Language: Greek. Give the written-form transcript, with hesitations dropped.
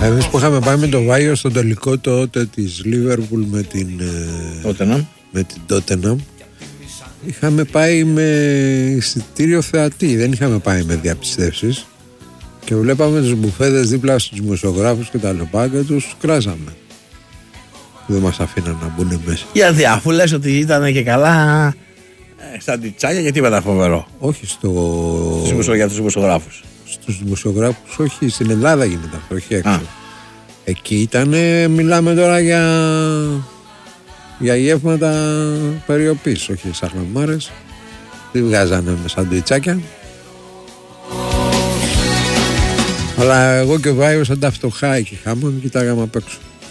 Εμείς που είχαμε πάει με το Βάιο στον τελικό τότε της Λίβερπουλ με την Τότεναμ, είχαμε πάει με εισιτήριο θεατή, δεν είχαμε πάει με διαπιστεύσεις και βλέπαμε τους μπουφέδες δίπλα στους δημοσιογράφους και τα λεπά και τους κράζαμε. Δεν μας αφήναν να μπουν μέσα. Γιατί αφού λες ότι ήταν και καλά στα ντιτσάκια, γιατί είπα φοβερό. Όχι για τους δημοσιογράφους. Στους δημοσιογράφους, όχι, στην Ελλάδα γίνεται αυτό, όχι έξω. Εκεί ήτανε, μιλάμε τώρα για γεύματα περιοπής, όχι σαχλαμάρες. Τι βγάζανε με σαντουιτσάκια. Αλλά εγώ και ο Βάιος σαν τα φτωχά εκεί χάμω, κοιτάγαμε απ' έξω.